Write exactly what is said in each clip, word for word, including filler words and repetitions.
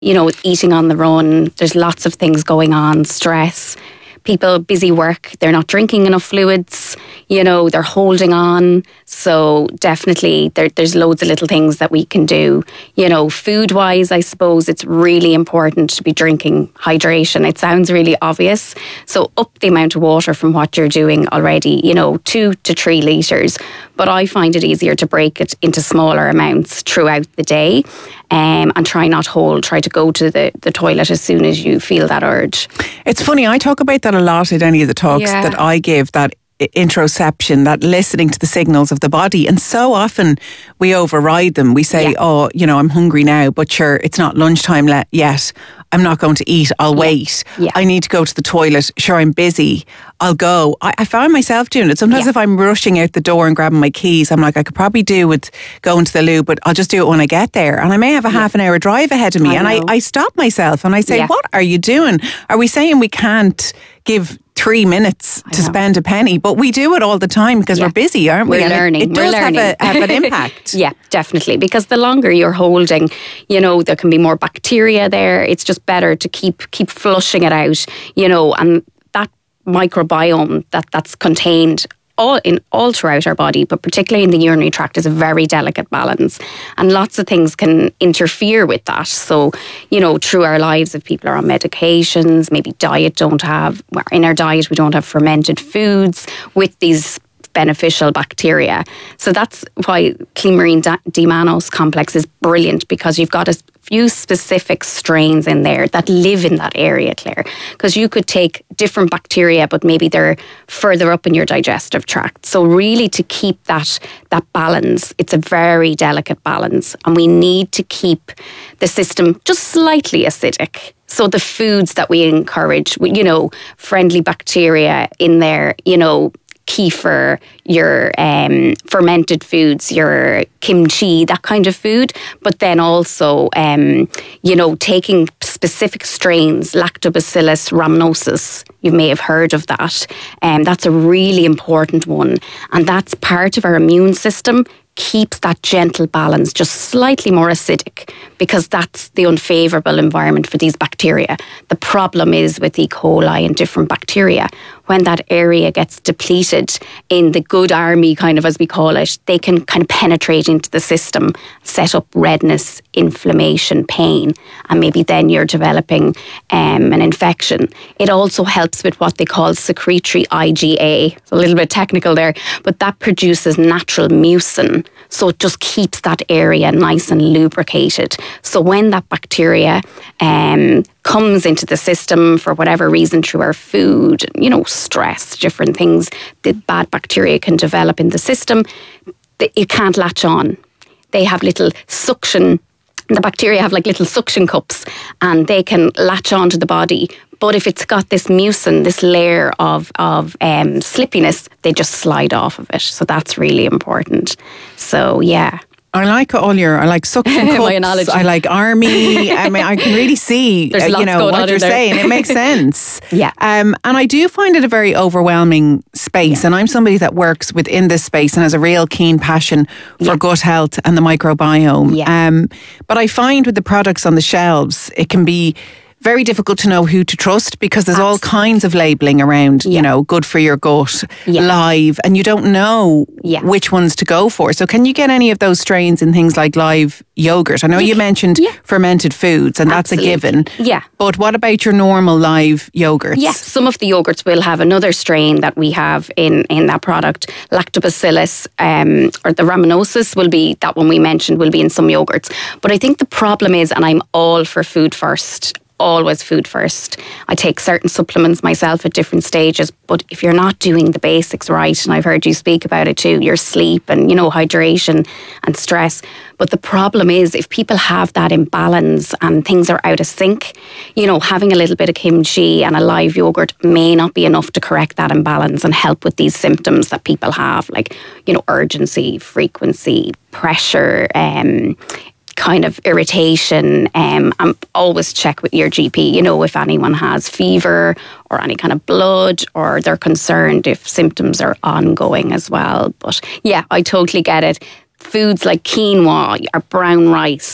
you know, eating on the run. There's lots of things going on, stress. People, busy work, they're not drinking enough fluids, you know, they're holding on. So definitely there, there's loads of little things that we can do. You know, food-wise, I suppose it's really important to be drinking hydration. It sounds really obvious. So up the amount of water from what you're doing already, you know, two to three litres. But I find it easier to break it into smaller amounts throughout the day. Um, and try not hold, try to go to the, the toilet as soon as you feel that urge. It's funny, I talk about that a lot at any of the talks yeah. that I give, that interoception, that listening to the signals of the body. And so often we override them. We say, yeah. oh, you know, I'm hungry now, but sure, it's not lunchtime le- yet. I'm not going to eat. I'll yeah. wait. Yeah. I need to go to the toilet. Sure, I'm busy. I'll go. I, I find myself doing it. Sometimes yeah. if I'm rushing out the door and grabbing my keys, I'm like, I could probably do with going to the loo, but I'll just do it when I get there. And I may have a yeah. half an hour drive ahead of me. I and I, I stop myself and I say, yeah. what are you doing? Are we saying we can't give three minutes to spend a penny? But we do it all the time because yeah. we're busy, aren't we? We're and learning. It, it we're does learning. Have, a, have an impact. Yeah, definitely. Because the longer you're holding, you know, there can be more bacteria there. It's just better to keep keep flushing it out, you know, and that microbiome that, that's contained all in all throughout our body, but particularly in the urinary tract, is a very delicate balance, and lots of things can interfere with that. So, you know, through our lives, if people are on medications, maybe diet don't have in our diet we don't have fermented foods with these beneficial bacteria. So that's why Clean Marine D-mannose complex is brilliant, because you've got a few specific strains in there that live in that area, Claire. Because you could take different bacteria, but maybe they're further up in your digestive tract. So really, to keep that that balance, it's a very delicate balance, and we need to keep the system just slightly acidic. So the foods that we encourage, you know, friendly bacteria in there, you know, kefir, your um, fermented foods, your kimchi, that kind of food. But then also, um, you know, taking specific strains, Lactobacillus rhamnosus, you may have heard of that. And um, that's a really important one. And that's part of our immune system, keeps that gentle balance, just slightly more acidic, because that's the unfavourable environment for these bacteria. The problem is with E. coli and different bacteria, when that area gets depleted in the good army, kind of as we call it, they can kind of penetrate into the system, set up redness, inflammation, pain, and maybe then you're developing um, an infection. It also helps with what they call secretory I G A. It's a little bit technical there, but that produces natural mucin. So it just keeps that area nice and lubricated. So when that bacteria um, comes into the system for whatever reason, through our food, you know, stress, different things, the bad bacteria can develop in the system, it can't latch on. They have little suction, the bacteria have like little suction cups, and they can latch onto the body. But if it's got this mucin, this layer of, of um, slippiness, they just slide off of it. So that's really important. So, yeah. I like all your, I like suction cups, my analogy. I like army. I mean, I can really see, uh, you know, what you're saying. It makes sense. Yeah. Um, and I do find it a very overwhelming space. Yeah. And I'm somebody that works within this space and has a real keen passion for yeah. gut health and the microbiome. Yeah. Um, but I find with the products on the shelves, it can be very difficult to know who to trust, because there's Absolutely. all kinds of labelling around, yeah. you know, good for your gut, yeah. live, and you don't know yeah. which ones to go for. So can you get any of those strains in things like live yogurt? I know you, you mentioned yeah. fermented foods, and Absolutely. that's a given. Yeah. But what about your normal live yogurts? Yes, some of the yogurts will have another strain that we have in, in that product. Lactobacillus um, or the rhamnosus will be, that one we mentioned, will be in some yogurts. But I think the problem is, and I'm all for food first, always food first. I take certain supplements myself at different stages, but if you're not doing the basics right, and I've heard you speak about it too, your sleep and, you know, hydration and stress. But the problem is, if people have that imbalance and things are out of sync, you know, having a little bit of kimchi and a live yogurt may not be enough to correct that imbalance and help with these symptoms that people have, like, you know, urgency, frequency, pressure, um, kind of irritation. Um, and always check with your G P, you know, if anyone has fever or any kind of blood, or they're concerned if symptoms are ongoing as well. But yeah, I totally get it. Foods like quinoa or brown rice,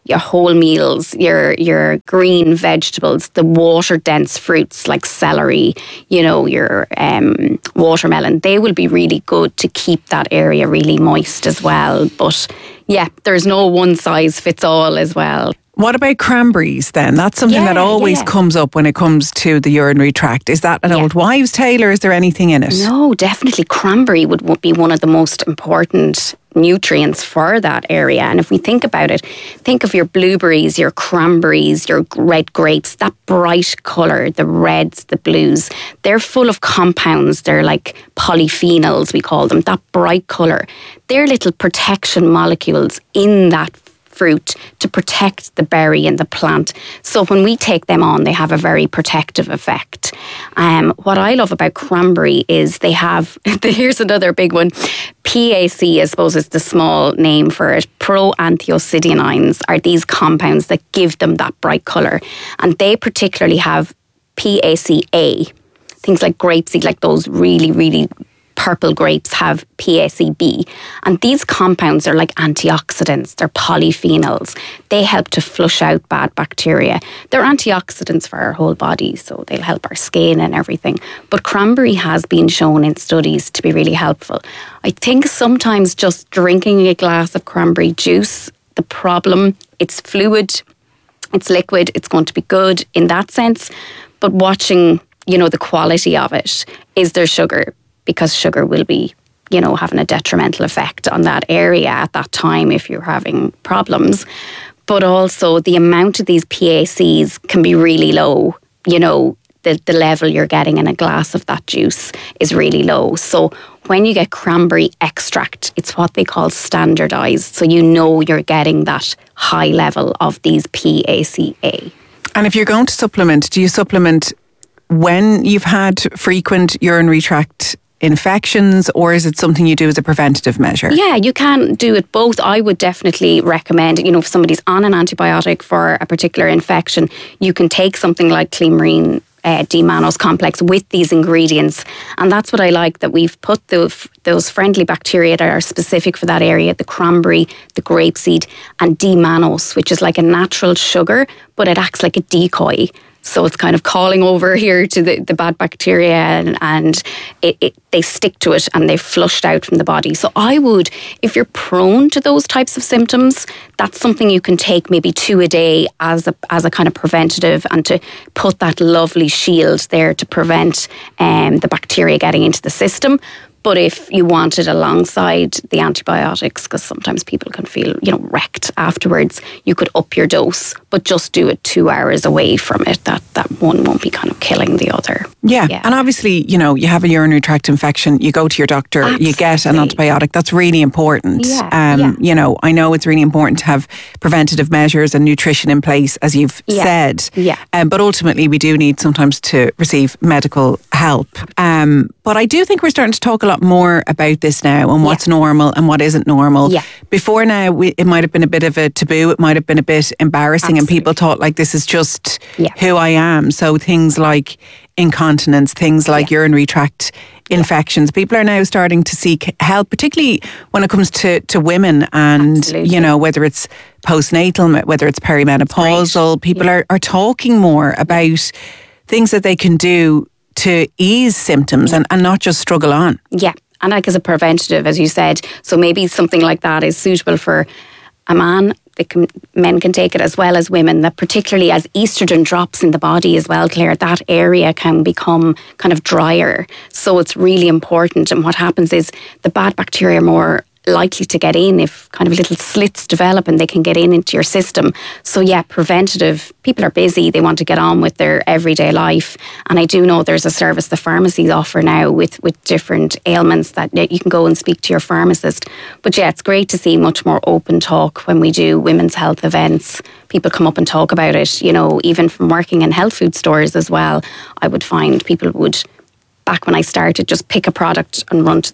your whole meals, your your green vegetables, the water dense fruits like celery, you know, your um, watermelon, they will be really good to keep that area really moist as well. But yeah, there's no one size fits all as well. What about cranberries then? That's something Yeah, that always yeah. comes up when it comes to the urinary tract. Is that an Yeah. old wives' tale, or is there anything in it? No, definitely cranberry would, would be one of the most important nutrients for that area. And if we think about it, think of your blueberries, your cranberries, your red grapes, that bright colour, the reds, the blues, they're full of compounds. They're like polyphenols, we call them, that bright colour. They're little protection molecules in that fruit to protect the berry and the plant. So when we take them on, they have a very protective effect. Um, what I love about cranberry is they have, here's another big one, P A C, I suppose is the small name for it. Proanthocyanins are these compounds that give them that bright colour. And they particularly have P A C A. Things like grapeseed, like those really, really purple grapes have P A C B. And these compounds are like antioxidants. They're polyphenols. They help to flush out bad bacteria. They're antioxidants for our whole body, so they'll help our skin and everything. But cranberry has been shown in studies to be really helpful. I think sometimes just drinking a glass of cranberry juice, the problem, it's fluid, it's liquid, it's going to be good in that sense. But watching, you know, the quality of it, is there sugar? Because sugar will be, you know, having a detrimental effect on that area at that time if you're having problems. But also the amount of these P A Cs can be really low. You know, the, the level you're getting in a glass of that juice is really low. So when you get cranberry extract, it's what they call standardized. So you know you're getting that high level of these P A C A. And if you're going to supplement, do you supplement when you've had frequent urinary tract infections, or is it something you do as a preventative measure? Yeah, you can do it both. I would definitely recommend, you know, if somebody's on an antibiotic for a particular infection, you can take something like Clean uh, D-mannose complex with these ingredients. And that's what I like, that we've put those, those friendly bacteria that are specific for that area, the cranberry, the grapeseed, and D-mannose, which is like a natural sugar, but it acts like a decoy. So it's kind of calling over here to the, the bad bacteria, and, and it, it, they stick to it and they're flushed out from the body. So I would, if you're prone to those types of symptoms, that's something you can take maybe two a day as a, as a kind of preventative, and to put that lovely shield there to prevent um, the bacteria getting into the system. But if you want it alongside the antibiotics, because sometimes people can feel, you know, wrecked afterwards, you could up your dose, but just do it two hours away from it. That that one won't be kind of killing the other. Yeah. yeah. And obviously, you know, you have a urinary tract infection, you go to your doctor, Absolutely. You get an antibiotic. That's really important. Yeah, um, yeah. You know, I know it's really important to have preventative measures and nutrition in place, as you've yeah. said. Yeah. Um, but ultimately, we do need sometimes to receive medical help. Um, but I do think we're starting to talk a lot more about this now, and what's yeah. normal and what isn't normal. Yeah. Before now, we, it might have been a bit of a taboo. It might have been a bit embarrassing, Absolutely. and people thought like this is just yeah. who I am. So things like incontinence, things like yeah. urinary tract infections. Yeah. People are now starting to seek help, particularly when it comes to, to women, and Absolutely. you know, whether it's postnatal, whether it's perimenopausal, people yeah. are, are talking more about things that they can do to ease symptoms and, and not just struggle on. Yeah. And like as a preventative, as you said, so maybe something like that is suitable for a man. They can, men can take it as well as women, that particularly as estrogen drops in the body as well, Claire, that area can become kind of drier. So it's really important. And what happens is the bad bacteria are more likely to get in if kind of little slits develop and they can get in into your system. So yeah, preventative. People are busy. They want to get on with their everyday life. And I do know there's a service the pharmacies offer now with, with different ailments that you can go and speak to your pharmacist. But yeah, it's great to see much more open talk when we do women's health events. People come up and talk about it, you know, even from working in health food stores as well. I would find people would, back when I started, just pick a product and run to the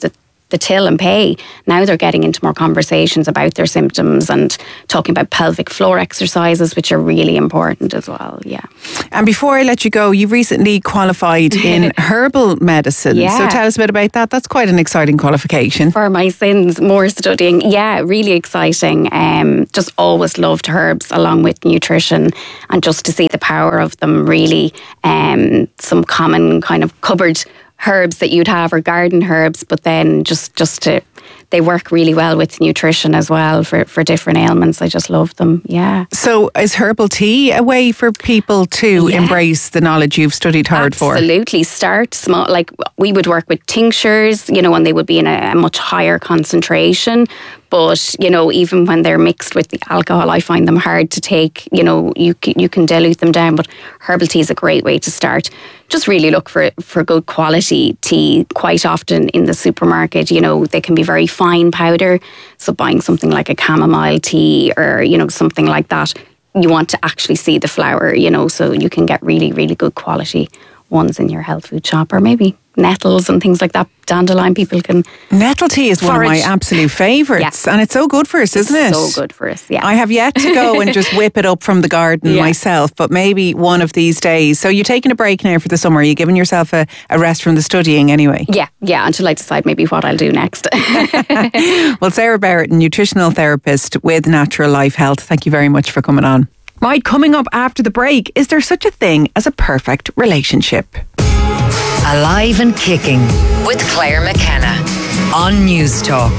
the till and pay. Now they're getting into more conversations about their symptoms and talking about pelvic floor exercises, which are really important as well. Yeah. And before I let you go, you recently qualified in herbal medicine. Yeah. So tell us a bit about that. That's quite an exciting qualification. For my sins, more studying. Yeah, really exciting. Um, just always loved herbs along with nutrition, and just to see the power of them, really. Um, some common kind of cupboard herbs that you'd have, or garden herbs, but then just, just to, they work really well with nutrition as well for, for different ailments. I just love them, yeah. So is herbal tea a way for people to Yeah. embrace the knowledge you've studied hard for? Absolutely. Start small. Like, we would work with tinctures, you know, and they would be in a, a much higher concentration. But, you know, even when they're mixed with the alcohol, I find them hard to take. You know, you you can dilute them down, but herbal tea is a great way to start. Just really look for for good quality tea. Quite often in the supermarket, you know, they can be very fine powder. So buying something like a chamomile tea, or, you know, something like that, you want to actually see the flower, you know, so you can get really, really good quality ones in your health food shop, or maybe nettles and things like that. Dandelion, people can... Nettle tea is one of my Forage. absolute favourites. Yeah. And it's so good for us, isn't it? So good for us, yeah. I have yet to go and just whip it up from the garden Yeah. myself, but maybe one of these days. So you're taking a break now for the summer. Are you giving yourself a, a rest from the studying anyway? Yeah, yeah, until I decide maybe what I'll do next. Well, Sarah Barrett, nutritional therapist with Natural Life Health, thank you very much for coming on. Right, coming up after the break, is there such a thing as a perfect relationship? Alive and Kicking with Claire McKenna on News Talk.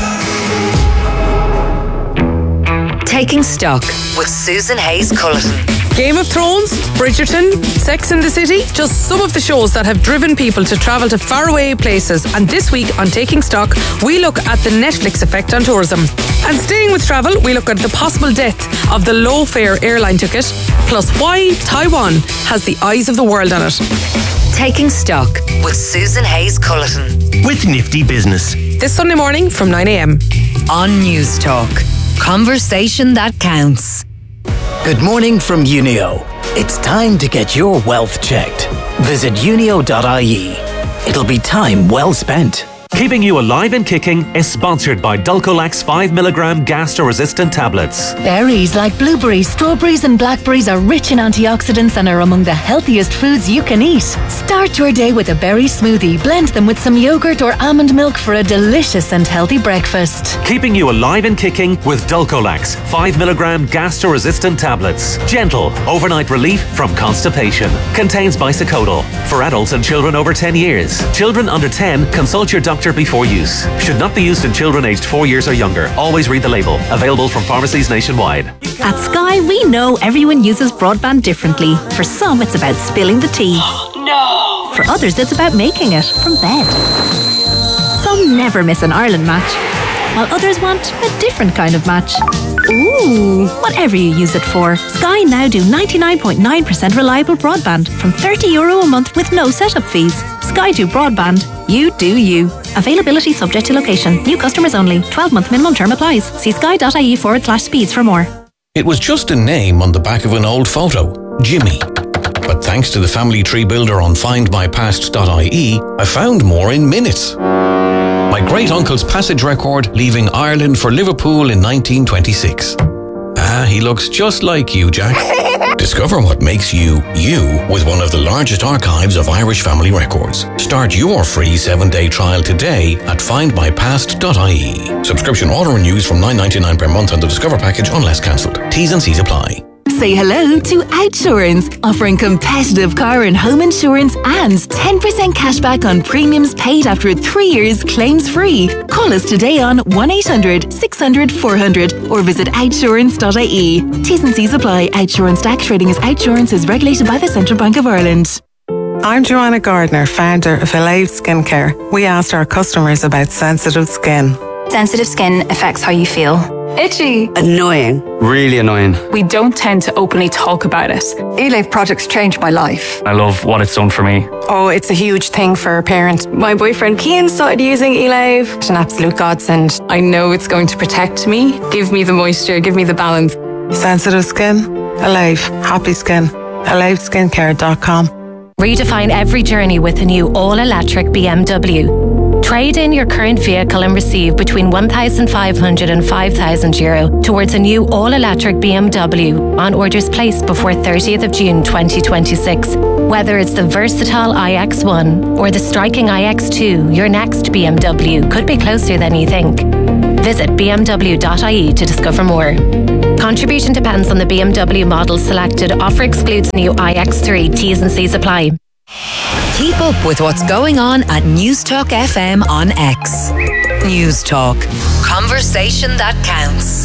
Taking Stock with Susan Hayes-Culleton. Game of Thrones, Bridgerton, Sex and the City, just some of the shows that have driven people to travel to faraway places. And this week on Taking Stock, we look at the Netflix effect on tourism. And staying with travel, we look at the possible death of the low-fare airline ticket, plus why Taiwan has the eyes of the world on it. Taking Stock with Susan Hayes-Culleton. With Nifty Business. This Sunday morning from nine a.m. on News Talk. Conversation that counts. Good morning from Unio. It's time to get your wealth checked. Visit unio dot I E. It'll be time well spent. Keeping You Alive and Kicking is sponsored by Dulcolax five milligram gastro-resistant tablets. Berries like blueberries, strawberries and blackberries are rich in antioxidants and are among the healthiest foods you can eat. Start your day with a berry smoothie. Blend them with some yogurt or almond milk for a delicious and healthy breakfast. Keeping You Alive and Kicking with Dulcolax five milligram gastro-resistant tablets. Gentle, overnight relief from constipation. Contains bisacodyl. For adults and children over ten years. Children under ten, consult your doctor before use. Should not be used in children aged four years or younger. Always read the label. Available from pharmacies nationwide. At Sky, we know everyone uses broadband differently. For some, it's about spilling the tea. No! For others, it's about making it from bed. Some never miss an Ireland match, while others want a different kind of match. Ooh! Whatever you use it for, Sky now do ninety-nine point nine percent reliable broadband from thirty euro a month with no setup fees. Sky do broadband. You do you. Availability subject to location. New customers only. twelve month minimum term applies. See sky.ie forward slash speeds for more. It was just a name on the back of an old photo, Jimmy. But thanks to the family tree builder on find my past dot I E, I found more in minutes. My great-uncle's passage record leaving Ireland for Liverpool in nineteen twenty-six. Ah, he looks just like you, Jack. Discover what makes you, you, with one of the largest archives of Irish family records. Start your free seven-day trial today at find my past dot I E. Subscription auto-renews from nine ninety-nine per month on the Discover package unless cancelled. T's and C's apply. Say hello to Outsurance, offering competitive car and home insurance and ten percent cashback on premiums paid after three years claims free. Call us today on one eight hundred six hundred four hundred or visit outsurance dot I E. T's and C's apply. Outsurance D A C trading as Outsurance is regulated by the Central Bank of Ireland. I'm Joanna Gardner, founder of Alive Skincare. We asked our customers about sensitive skin. Sensitive skin affects how you feel. Itchy. Annoying. Really annoying. We don't tend to openly talk about it. Alive products changed my life. I love what it's done for me. Oh, it's a huge thing for a parent. My boyfriend Cian started using Alive. It's an absolute godsend. I know it's going to protect me, give me the moisture, give me the balance. Sensitive skin, Alive. Happy skin. alive skincare dot com. Redefine every journey with a new all-electric B M W. Trade in your current vehicle and receive between one thousand five hundred and five thousand euro towards a new all-electric B M W on orders placed before thirtieth of June twenty twenty-six. Whether it's the versatile i X one or the striking i X two, your next B M W could be closer than you think. Visit b m w dot i e to discover more. Contribution depends on the B M W model selected. Offer excludes new i X three. T's and C's apply. Keep up with what's going on at Newstalk F M on X. Newstalk. Conversation that counts.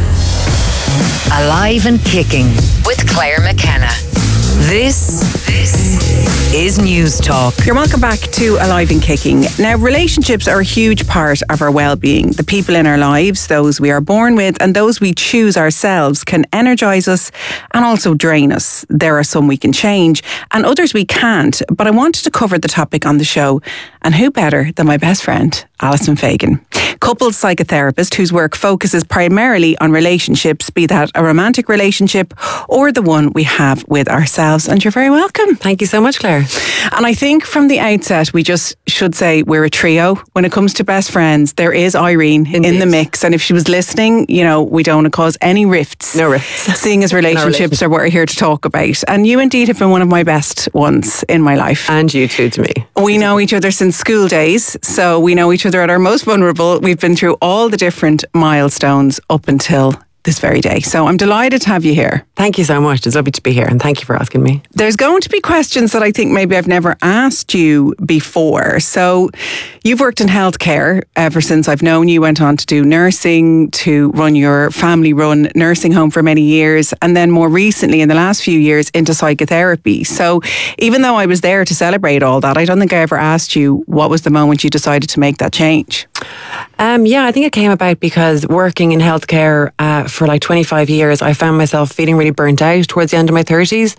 Alive and Kicking with Claire McKenna. This, this is Newstalk. You're welcome back to Alive and Kicking. Now, relationships are a huge part of our well-being. The people in our lives, those we are born with and those we choose ourselves, can energise us and also drain us. There are some we can change and others we can't. But I wanted to cover the topic on the show, and who better than my best friend, Alison Fagan, couples psychotherapist whose work focuses primarily on relationships, be that a romantic relationship or the one we have with ourselves. And you're very welcome. Thank you so much, Claire. And I think from the outset, we just should say we're a trio. When it comes to best friends, there is Irene Indeed. in the mix. And if she was listening, you know, we don't want to cause any rifts. No rifts. Seeing as relationships are what we're here to talk about. And you indeed have been one of my best ones in my life. And you too to me. We know each other since school days. So we know each other at our most vulnerable. We've been through all the different milestones up until this very day. So I'm delighted to have you here. Thank you so much. It's lovely to be here, and thank you for asking me. There's going to be questions that I think maybe I've never asked you before. So you've worked in healthcare ever since I've known you. Went on to do nursing, to run your family-run nursing home for many years, and then more recently, in the last few years, into psychotherapy. So even though I was there to celebrate all that, I don't think I ever asked you what was the moment you decided to make that change. Um, yeah, I think it came about because working in healthcare uh, for like twenty-five years, I found myself feeling really burnt out towards the end of my thirties.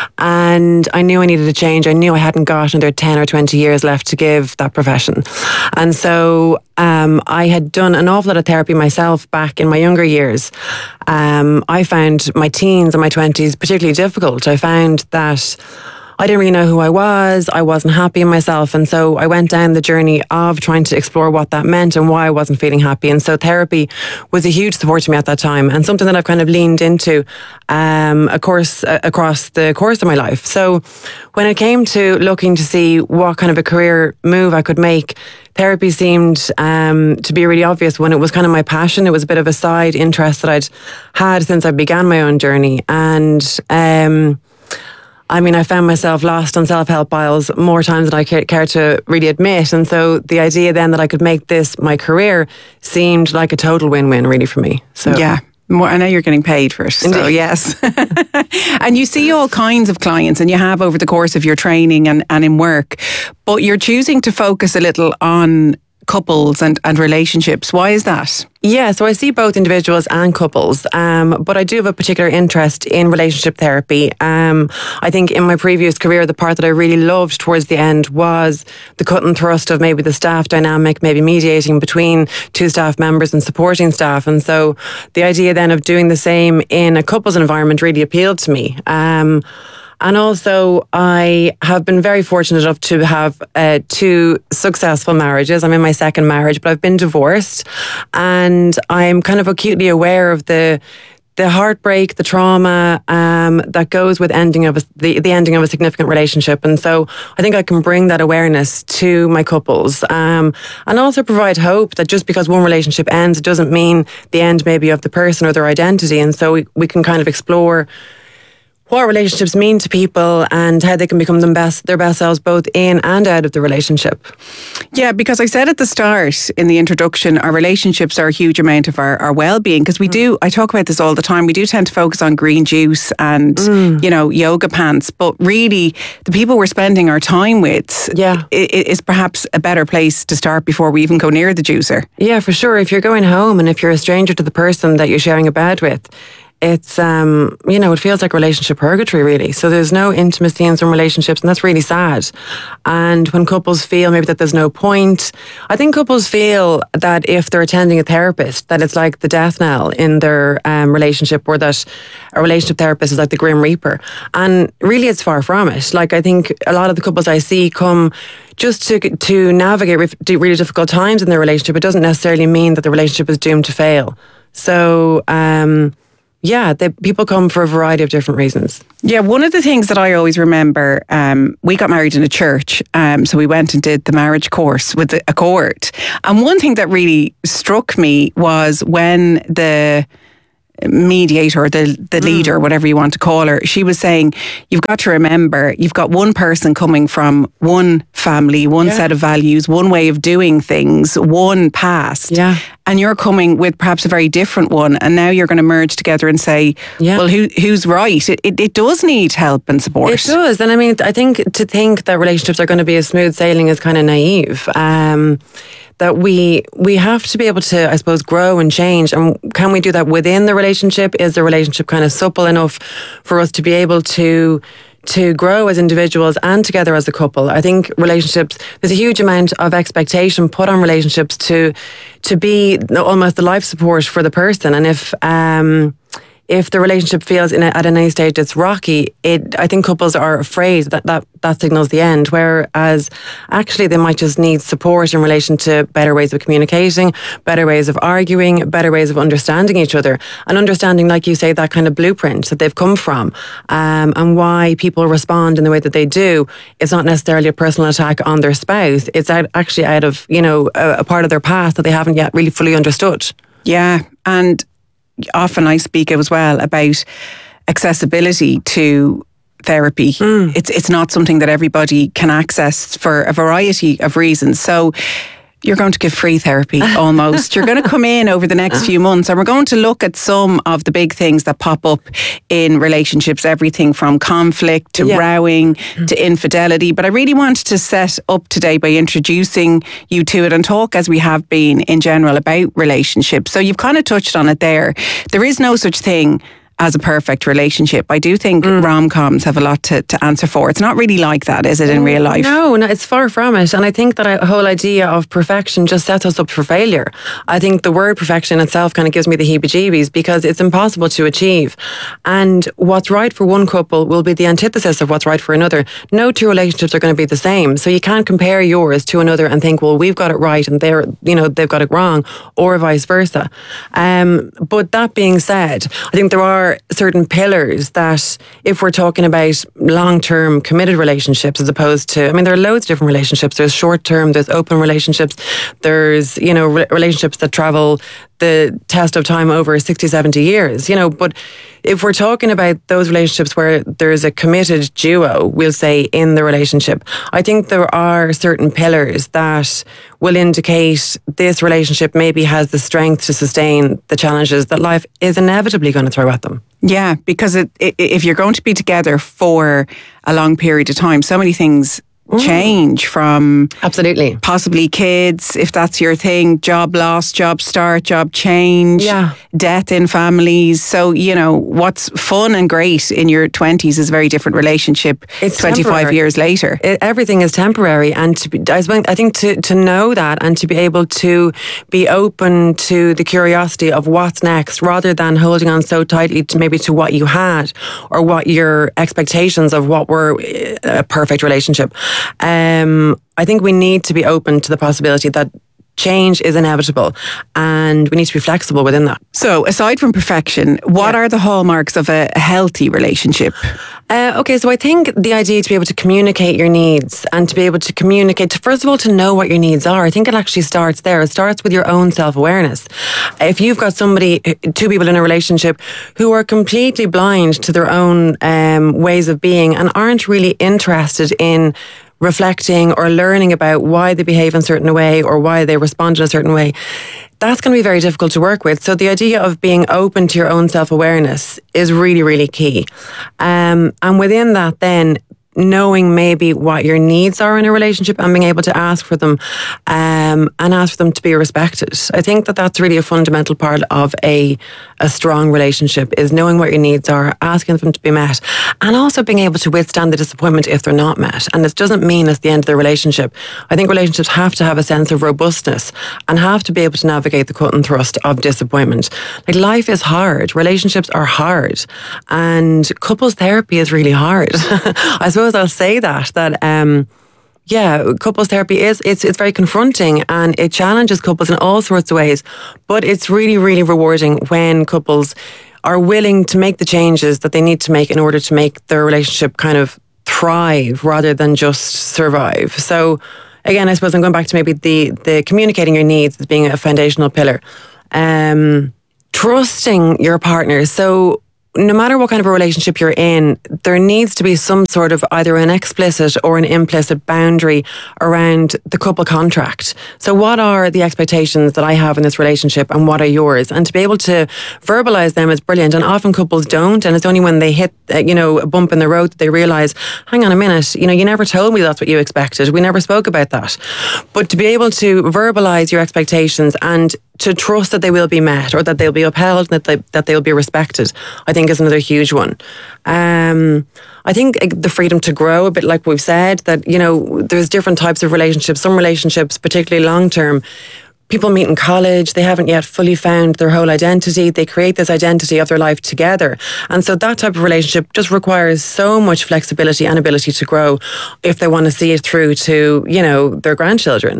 And I knew I needed a change. I knew I hadn't got another ten or twenty years left to give that profession. And so um, I had done an awful lot of therapy myself back in my younger years. Um, I found my teens and my twenties particularly difficult. I found that I didn't really know who I was. I wasn't happy in myself. And so I went down the journey of trying to explore what that meant and why I wasn't feeling happy. And so therapy was a huge support to me at that time, and something that I've kind of leaned into um, a course, uh, across the course of my life. So when it came to looking to see what kind of a career move I could make, therapy seemed um, to be a really obvious one. It was kind of my passion. It was a bit of a side interest that I'd had since I began my own journey. And um I mean, I found myself lost on self-help aisles more times than I care to really admit. And so the idea then that I could make this my career seemed like a total win-win really for me. So yeah. More, I know you're getting paid for it, so Indeed. Yes. And you see all kinds of clients, and you have over the course of your training and, and in work, but you're choosing to focus a little on couples and, and relationships. Why is that? Yeah, so I see both individuals and couples, um, but I do have a particular interest in relationship therapy. Um, I think in my previous career, the part that I really loved towards the end was the cut and thrust of maybe the staff dynamic, maybe mediating between two staff members and supporting staff. And so the idea then of doing the same in a couples environment really appealed to me. Um, And also, I have been very fortunate enough to have uh, two successful marriages. I'm in my second marriage, but I've been divorced, and I'm kind of acutely aware of the the heartbreak, the trauma um, that goes with ending of a, the the ending of a significant relationship. And so, I think I can bring that awareness to my couples, um, and also provide hope that just because one relationship ends, it doesn't mean the end maybe of the person or their identity. And so, we, we can kind of explore what relationships mean to people and how they can become them best, their best selves both in and out of the relationship. Yeah, because I said at the start in the introduction, our relationships are a huge amount of our, our well-being, because we mm. do, I talk about this all the time, we do tend to focus on green juice and, mm. you know, yoga pants, but really the people we're spending our time with yeah. is perhaps a better place to start before we even go near the juicer. Yeah, for sure. If you're going home and if you're a stranger to the person that you're sharing a bed with, it's, um, you know, it feels like relationship purgatory, really. So there's no intimacy in some relationships, and that's really sad. And when couples feel maybe that there's no point, I think couples feel that if they're attending a therapist, that it's like the death knell in their um, relationship, or that a relationship therapist is like the Grim Reaper. And really, it's far from it. Like, I think a lot of the couples I see come just to to navigate really difficult times in their relationship. It doesn't necessarily mean that the relationship is doomed to fail. So, um, yeah, they, people come for a variety of different reasons. Yeah, one of the things that I always remember, um, we got married in a church, um, so we went and did the marriage course with a cohort. And one thing that really struck me was when the mediator, the the leader, whatever you want to call her, she was saying, you've got to remember, you've got one person coming from one family, one yeah. set of values, one way of doing things, one past. Yeah. And you're coming with perhaps a very different one, and now you're going to merge together and say, yeah. well, who who's right? It, it it does need help and support. It does. And I mean, I think to think that relationships are going to be as smooth sailing is kind of naive. Um, that we we have to be able to, I suppose, grow and change. And can we do that within the relationship? Is the relationship kind of supple enough for us to be able to to grow as individuals and together as a couple? I think relationships, there's a huge amount of expectation put on relationships to to be almost the life support for the person. And if um if the relationship feels in a, at any stage it's rocky, it I think couples are afraid that, that that signals the end, whereas actually they might just need support in relation to better ways of communicating, better ways of arguing, better ways of understanding each other, and understanding, like you say, that kind of blueprint that they've come from, um, and why people respond in the way that they do. It's not necessarily a personal attack on their spouse. It's out, actually out of, you know, a, a part of their past that they haven't yet really fully understood. Yeah, and often I speak as well about accessibility to therapy. Mm. It's it's not something that everybody can access for a variety of reasons. So you're going to give free therapy almost. You're going to come in over the next few months, and we're going to look at some of the big things that pop up in relationships, everything from conflict to yeah. rowing to infidelity. But I really wanted to set up today by introducing you to it and talk, as we have been in general, about relationships. So you've kind of touched on it there. There is no such thing as a perfect relationship. I do think mm. rom-coms have a lot to, to answer for. It's not really like that, is it, in real life? No, no, it's far from it. And I think that a whole idea of perfection just sets us up for failure. I think the word perfection itself kind of gives me the heebie-jeebies, because it's impossible to achieve. And what's right for one couple will be the antithesis of what's right for another. No two relationships are going to be the same. So you can't compare yours to another and think, well, we've got it right and they're, you know, they've got it wrong, or vice versa. Um, but that being said, I think there are certain pillars that, if we're talking about long-term committed relationships, as opposed to, I mean, there are loads of different relationships. There's short-term, there's open relationships, there's, you know, re- relationships that travel the test of time over sixty, seventy years, you know. But if we're talking about those relationships where there's a committed duo, we'll say, in the relationship, I think there are certain pillars that will indicate this relationship maybe has the strength to sustain the challenges that life is inevitably going to throw at them. Yeah, because it, it, if you're going to be together for a long period of time, so many things change, from absolutely possibly kids, if that's your thing, job loss, job start, job change, yeah. death in families. So, you know, what's fun and great in your twenties is a very different relationship it's twenty-five temporary. years later. It, everything is temporary, and to be, I think to, to know that, and to be able to be open to the curiosity of what's next, rather than holding on so tightly to maybe to what you had, or what your expectations of what were a perfect relationship. Um, I think we need to be open to the possibility that change is inevitable, and we need to be flexible within that. So, aside from perfection, what yeah. are the hallmarks of a healthy relationship? Uh, okay, so I think the idea to be able to communicate your needs, and to be able to communicate, to, first of all, to know what your needs are. I think it actually starts there. It starts with your own self-awareness. If you've got somebody, two people in a relationship who are completely blind to their own um, ways of being, and aren't really interested in reflecting or learning about why they behave in a certain way, or why they respond in a certain way, that's going to be very difficult to work with. So the idea of being open to your own self-awareness is really, really key. Um, and within that, then, knowing maybe what your needs are in a relationship and being able to ask for them um, and ask for them to be respected. I think that that's really a fundamental part of a a strong relationship, is knowing what your needs are, asking them to be met, and also being able to withstand the disappointment if they're not met. And this doesn't mean it's the end of the relationship. I think relationships have to have a sense of robustness and have to be able to navigate the cut and thrust of disappointment. Like, life is hard. Relationships are hard. And couples therapy is really hard. I suppose I'll say that, that, um, yeah, couples therapy is, it's, it's very confronting and it challenges couples in all sorts of ways, but it's really, really rewarding when couples are willing to make the changes that they need to make in order to make their relationship kind of thrive rather than just survive. So again, I suppose I'm going back to maybe the, the communicating your needs as being a foundational pillar. Um, trusting your partner. So no matter what kind of a relationship you're in, there needs to be some sort of either an explicit or an implicit boundary around the couple contract. So what are the expectations that I have in this relationship and what are yours? And to be able to verbalise them is brilliant. And often couples don't. And it's only when they hit, uh, you know, a bump in the road that they realise, hang on a minute, you know, you never told me that's what you expected. We never spoke about that. But to be able to verbalise your expectations and to trust that they will be met or that they'll be upheld, that they, that they'll be respected, I think is another huge one. Um, I think the freedom to grow, a bit like we've said, that, you know, there's different types of relationships. Some relationships, particularly long-term, people meet in college, they haven't yet fully found their whole identity. They create this identity of their life together. And so that type of relationship just requires so much flexibility and ability to grow if they want to see it through to, you know, their grandchildren.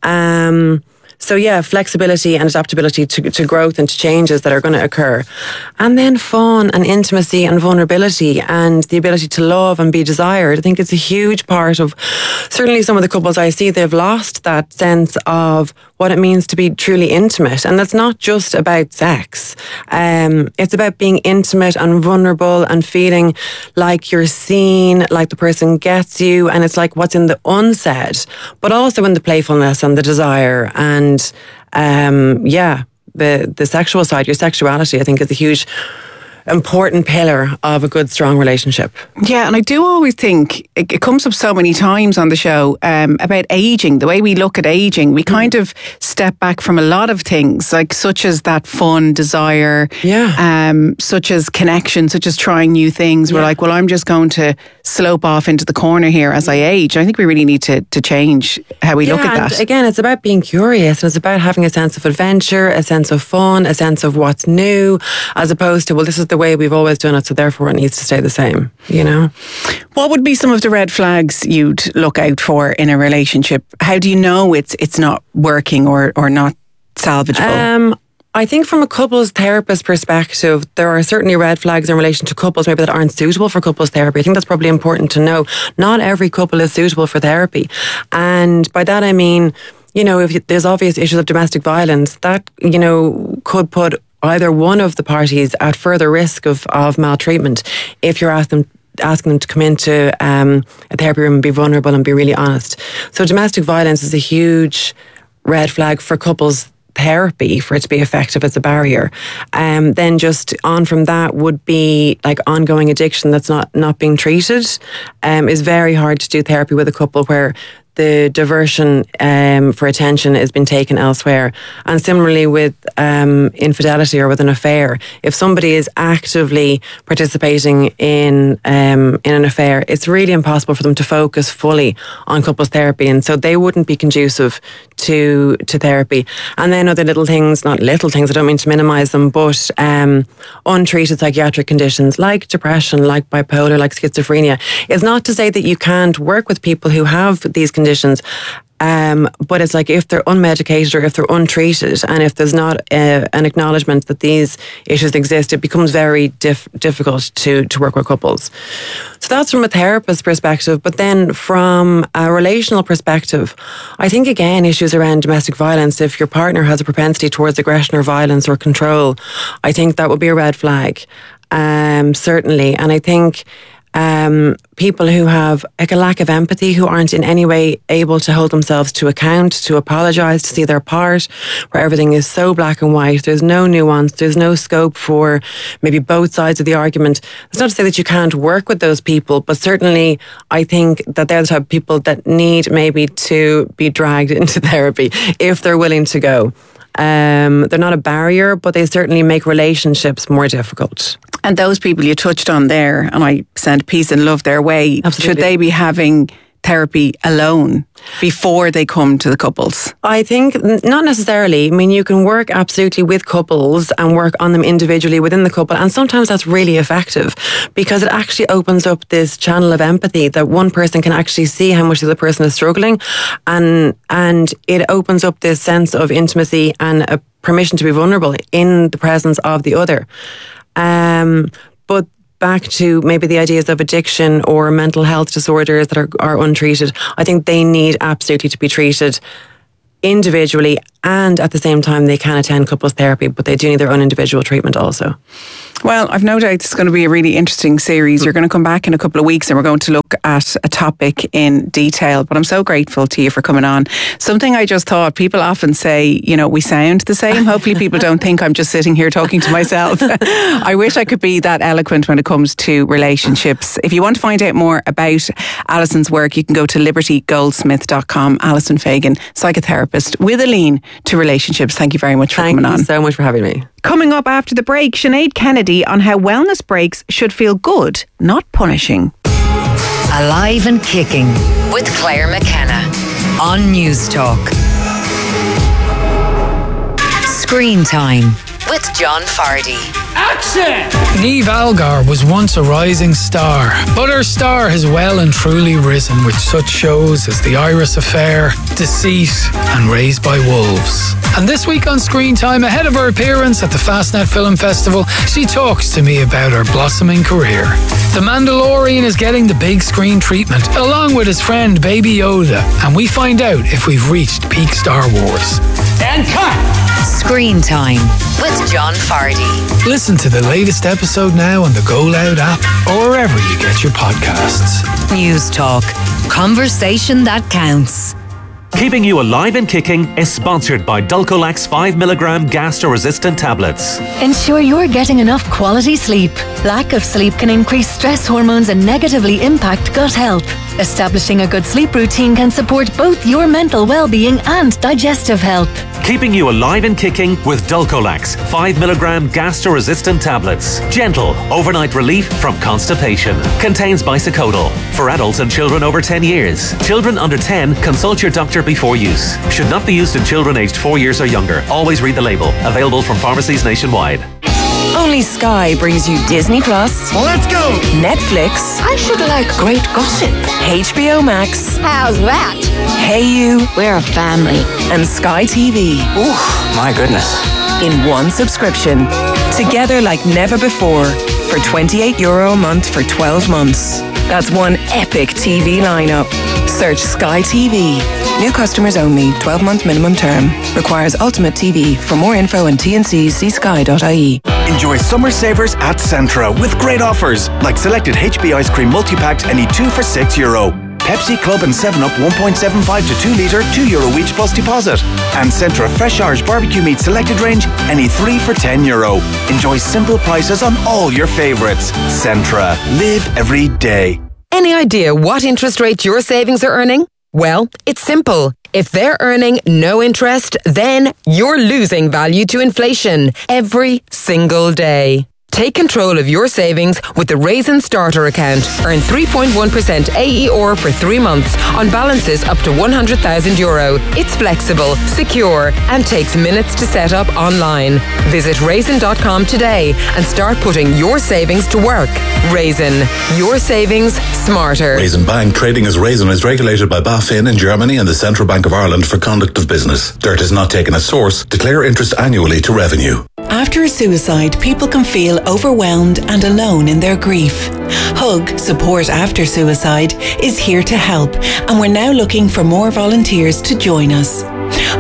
Um, So yeah, flexibility and adaptability to, to growth and to changes that are going to occur. And then fun and intimacy and vulnerability and the ability to love and be desired. I think it's a huge part of, certainly some of the couples I see, they've lost that sense of what it means to be truly intimate. And that's not just about sex. Um, it's about being intimate and vulnerable and feeling like you're seen, like the person gets you, and it's like what's in the unsaid, but also in the playfulness and the desire and And um, yeah, the the sexual side, your sexuality, I think is a huge, important pillar of a good, strong relationship. Yeah, and I do always think, it, it comes up so many times on the show, um, about ageing, the way we look at ageing. We kind of step back from a lot of things, like such as that fun, desire, yeah, um, such as connection, such as trying new things. Yeah. We're like, well, I'm just going to slope off into the corner here as I age. I think we really need to, to change how we yeah, look at that. And again, it's about being curious, and it's about having a sense of adventure, a sense of fun, a sense of what's new, as opposed to, well, this is the way we've always done it, so therefore it needs to stay the same, you know? What would be some of the red flags you'd look out for in a relationship? How do you know it's it's not working or, or not salvageable? Um, I think from a couples therapist perspective, there are certainly red flags in relation to couples maybe that aren't suitable for couples therapy. I think that's probably important to know. Not every couple is suitable for therapy. And by that I mean, you know, if there's obvious issues of domestic violence, that, you know, could put either one of the parties at further risk of, of maltreatment if you're asking them asking them to come into um, a therapy room and be vulnerable and be really honest. So domestic violence is a huge red flag for couples therapy, for it to be effective as a barrier. Um, then just on from that would be like ongoing addiction that's not, not being treated. Um, is very hard to do therapy with a couple where the diversion um, for attention has been taken elsewhere. And similarly with um, infidelity or with an affair, if somebody is actively participating in um, in an affair, it's really impossible for them to focus fully on couples therapy, and so they wouldn't be conducive to to therapy. And then other little things, not little things, I don't mean to minimise them, but um, untreated psychiatric conditions like depression, like bipolar, like schizophrenia. It's not to say that you can't work with people who have these conditions, Um, but it's like if they're unmedicated or if they're untreated and if there's not a, an acknowledgement that these issues exist, it becomes very dif- difficult to, to work with couples. So that's from a therapist perspective. But then from a relational perspective, I think, again, issues around domestic violence, if your partner has a propensity towards aggression or violence or control, I think that would be a red flag, um, certainly. And I think um, people who have like a lack of empathy, who aren't in any way able to hold themselves to account, to apologise, to see their part, where everything is so black and white. There's no nuance. There's no scope for maybe both sides of the argument. It's not to say that you can't work with those people, but certainly I think that they're the type of people that need maybe to be dragged into therapy if they're willing to go. Um, they're not a barrier, but they certainly make relationships more difficult. And those people you touched on there, and I send peace and love their way, Absolutely. Should they be having therapy alone before they come to the couples? I think not necessarily. I mean, you can work absolutely with couples and work on them individually within the couple. And sometimes that's really effective because it actually opens up this channel of empathy that one person can actually see how much the other person is struggling. And, and it opens up this sense of intimacy and a permission to be vulnerable in the presence of the other. Um, but back to maybe the ideas of addiction or mental health disorders that are, are untreated, I think they need absolutely to be treated individually, and at the same time they can attend couples therapy, but they do need their own individual treatment also. Well, I've no doubt it's going to be a really interesting series. You're going to come back in a couple of weeks and we're going to look at a topic in detail. But I'm so grateful to you for coming on. Something I just thought, people often say, you know, we sound the same. Hopefully people don't think I'm just sitting here talking to myself. I wish I could be that eloquent when it comes to relationships. If you want to find out more about Alison's work, you can go to liberty goldsmith dot com. Alison Fagan, psychotherapist with a lean to relationships. Thank you very much for Thank coming on. Thank you so much for having me. Coming up after the break, Sinead Kennedy on how wellness breaks should feel good, not punishing. Alive and Kicking with Claire McKenna on News Talk. Screen Time with John Fardy. Action! Niamh Algar was once a rising star, but her star has well and truly risen with such shows as The Iris Affair, Deceit and Raised by Wolves. And this week on Screen Time, ahead of her appearance at the Fastnet Film Festival, she talks to me about her blossoming career. The Mandalorian is getting the big screen treatment, along with his friend Baby Yoda, and we find out if we've reached peak Star Wars. And cut! Screen Time with John Fardy. Listen to the latest episode now on the Go Loud app or wherever you get your podcasts. News Talk. Conversation that counts. Keeping You Alive and Kicking is sponsored by Dulcolax five milligram gastro-resistant tablets. Ensure you're getting enough quality sleep. Lack of sleep can increase stress hormones and negatively impact gut health. Establishing a good sleep routine can support both your mental well-being and digestive health. Keeping You Alive and Kicking with Dulcolax five milligram gastro-resistant tablets. Gentle overnight relief from constipation. Contains bisacodyl. For adults and children over ten years. Children under ten, consult your doctor before use. Should not be used in children aged four years or younger. Always read the label. Available from pharmacies nationwide. Only Sky brings you Disney Plus. Let's go! Netflix. I should like great gossip. H B O Max. How's that? Hey You. We're a family. And Sky T V. Ooh, my goodness. In one subscription. Together like never before. For twenty-eight euro a month for twelve months. That's one epic T V lineup. Search Sky T V. New customers only. twelve month minimum term. Requires Ultimate T V. For more info and T N Cs, see sky dot I E. Enjoy summer savers at Centra with great offers like selected H B ice cream multi-packs, any two for six euro. Pepsi, Club and seven up one point seven five to two litre, two euro each plus deposit. And Centra Fresh Irish Barbecue Meat selected range, any three for ten euro. Enjoy simple prices on all your favourites. Centra. Live every day. Any idea what interest rate your savings are earning? Well, it's simple. If they're earning no interest, then you're losing value to inflation every single day. Take control of your savings with the Raisin Starter account. Earn three point one percent A E R for three months on balances up to one hundred thousand euro. It's flexible, secure, and takes minutes to set up online. Visit raisin dot com today and start putting your savings to work. Raisin, your savings smarter. Raisin Bank, trading as Raisin, is regulated by BaFin in Germany and the Central Bank of Ireland for conduct of business. Dirt is not taken as source. Declare interest annually to revenue. After a suicide, people can feel overwhelmed and alone in their grief. Hug, Support After Suicide, is here to help, and we're now looking for more volunteers to join us.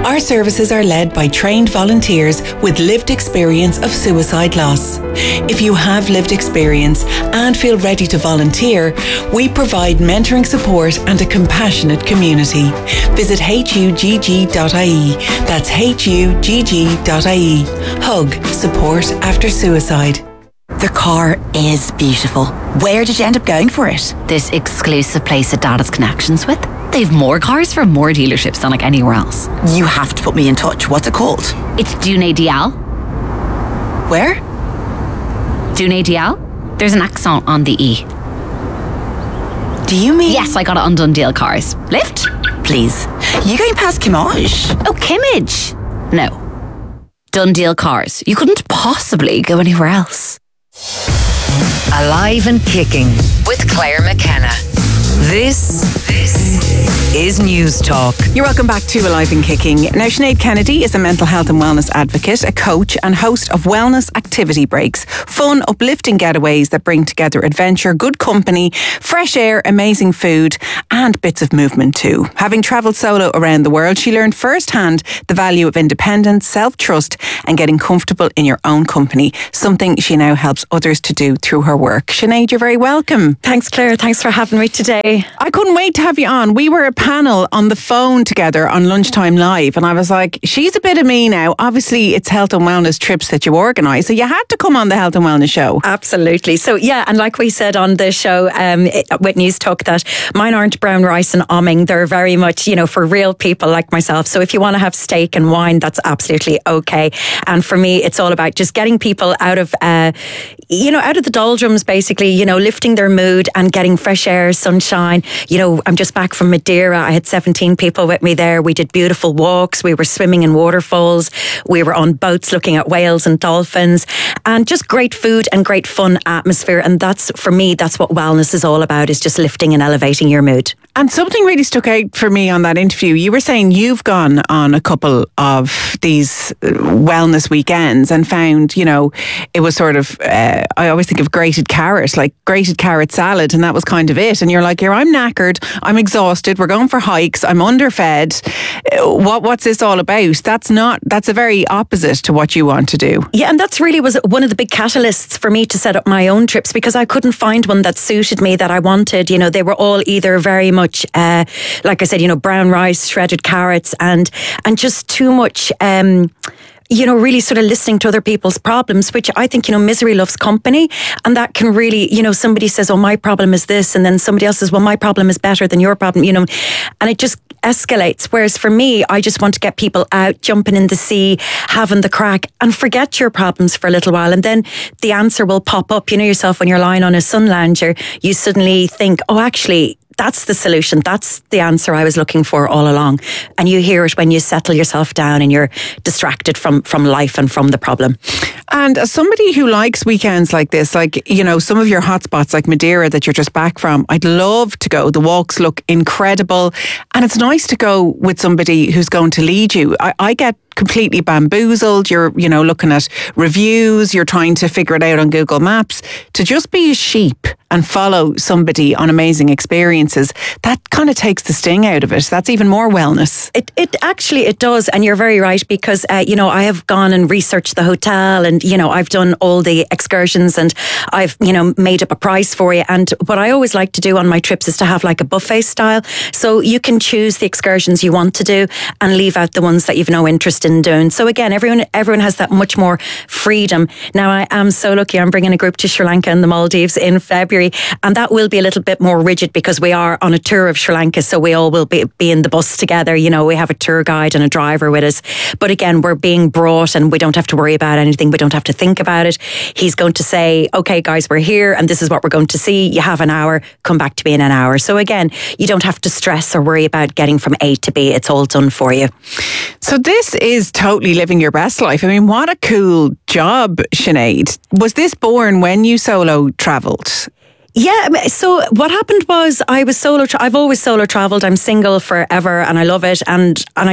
Our services are led by trained volunteers with lived experience of suicide loss. If you have lived experience and feel ready to volunteer, we provide mentoring support and a compassionate community. Visit H U G G dot I E. That's H U G G dot I E. Hug. Support after suicide. The car is beautiful. Where did you end up going for it? This exclusive place that Dad has connections with. They've more cars from more dealerships than like anywhere else. You have to put me in touch. What's it called? It's Dune Dial. Where? Dune Dial. There's an accent on the E. Do you mean? Yes, I got it on Dundee Cars. Lift? Please. You going past Kimmage? Oh, Kimmage? No. Dundee Cars. You couldn't possibly go anywhere else. Alive and Kicking with Claire McKenna. This, this is News Talk. You're welcome back to Alive and Kicking. Now, Sinead Kennedy is a mental health and wellness advocate, a coach and host of Wellness Activity Breaks. Fun, uplifting getaways that bring together adventure, good company, fresh air, amazing food and bits of movement too. Having travelled solo around the world, she learned firsthand the value of independence, self-trust and getting comfortable in your own company, something she now helps others to do through her work. Sinead, you're very welcome. Thanks, Claire. Thanks for having me today. I couldn't wait to have you on. We were a panel on the phone together on Lunchtime Live and I was like, she's a bit of me now. Obviously, it's health and wellness trips that you organise, so you had to come on the Health and Wellness Show. Absolutely. So yeah, and like we said on the show um, it, with News Talk, that mine aren't brown rice and omming. They're very much, you know, for real people like myself. So if you want to have steak and wine, that's absolutely okay. And for me, it's all about just getting people out of, uh, you know, out of the doldrums, basically, you know, lifting their mood and getting fresh air, sunshine. You know, I'm just back from Madeira. I had seventeen people with me there. We did beautiful walks. We were swimming in waterfalls. We were on boats looking at whales and dolphins, and just great food and great fun atmosphere. And that's, for me, that's what wellness is all about, is just lifting and elevating your mood. And something really stuck out for me on that interview. You were saying you've gone on a couple of these wellness weekends and found, you know, it was sort of, uh, I always think of grated carrot, like grated carrot salad, and that was kind of it. And you're like, here, I'm knackered, I'm exhausted, we're going for hikes, I'm underfed. What What's this all about? That's not, that's a very opposite to what you want to do. Yeah, and that's really was one of the big catalysts for me to set up my own trips, because I couldn't find one that suited me, that I wanted. You know, they were all either very much much, uh, like I said, you know, brown rice, shredded carrots, and and just too much. Um, you know, really sort of listening to other people's problems, which I think, you know, misery loves company. And that can really, you know, somebody says, oh, my problem is this. And then somebody else says, well, my problem is better than your problem, you know, and it just escalates. Whereas for me, I just want to get people out, jumping in the sea, having the crack, and forget your problems for a little while. And then the answer will pop up. You know yourself, when you're lying on a sun lounger, you suddenly think, oh, actually, that's the solution. That's the answer I was looking for all along. And you hear it when you settle yourself down and you're distracted from, from life and from the problem. And as somebody who likes weekends like this, like, you know, some of your hotspots like Madeira that you're just back from, I'd love to go. The walks look incredible. And it's nice to go with somebody who's going to lead you. I, I get completely bamboozled. You're, you know, looking at reviews, you're trying to figure it out on Google Maps. To just be a sheep and follow somebody on amazing experiences, that kind of takes the sting out of it. That's even more wellness. It it actually, it does. And you're very right, because, uh, you know, I have gone and researched the hotel, and, you know, I've done all the excursions, and I've, you know, made up a price for you. And what I always like to do on my trips is to have like a buffet style. So you can choose the excursions you want to do and leave out the ones that you've no interest in doing. So again, everyone everyone has that much more freedom. Now, I am so lucky. I'm bringing a group to Sri Lanka and the Maldives in February, and that will be a little bit more rigid because we are on a tour of Sri Lanka, so we all will be, be in the bus together. You know, we have a tour guide and a driver with us. But again, we're being brought, and we don't have to worry about anything. We don't have to think about it. He's going to say, okay, guys, we're here and this is what we're going to see. You have an hour, come back to me in an hour. So again, you don't have to stress or worry about getting from A to B. It's all done for you. So this is totally living your best life. I mean, what a cool job, Sinead. Was this born when you solo travelled? Yeah, so what happened was I was solo, tra- I've always solo travelled. I'm single forever and I love it. And, and I just